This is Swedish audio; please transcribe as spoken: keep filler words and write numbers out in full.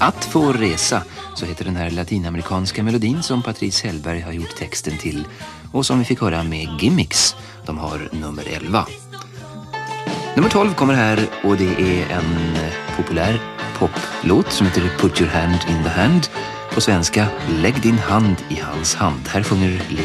Att få resa, så heter den här latinamerikanska melodin som Patrice Hellberg har gjort texten till och som vi fick höra med Gimmicks. De har nummer elva. Nummer tolv kommer här och det är en populär poplåt som heter Put Your Hand in the Hand. På svenska, Lägg din hand i hans hand. Här sjunger